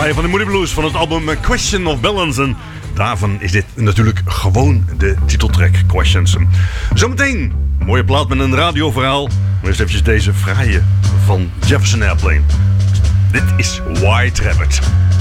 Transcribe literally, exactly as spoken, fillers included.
draaien van de Moody Blues van het album Question of Balance. En daarvan is dit natuurlijk gewoon de titeltrack Questions. Zometeen, een mooie plaat met een radioverhaal. Maar eerst eventjes deze fraaie van Jefferson Airplane. Dit is White Rabbit.